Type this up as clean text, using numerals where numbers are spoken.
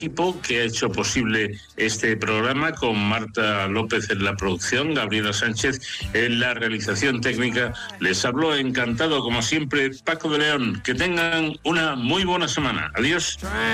equipo que ha hecho posible este programa, con Marta López en la producción, Gabriela Sánchez en la realización técnica. Les habló encantado, como siempre, Paco de León. Que tengan una muy buena semana. Adiós.